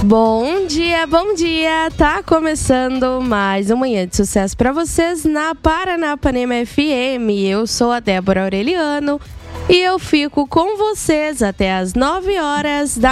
Bom dia, tá começando mais uma manhã de sucesso para vocês na Paranapanema FM. Eu sou a Débora Aureliano e eu fico com vocês até as 9 horas da